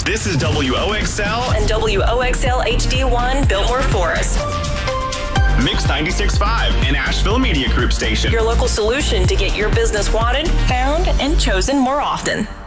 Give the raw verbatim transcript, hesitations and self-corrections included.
This is W O X L and W O X L H D one, Biltmore Forest. Mix ninety-six point five, an Asheville Media Group station. Your local solution to get your business wanted, found, and chosen more often.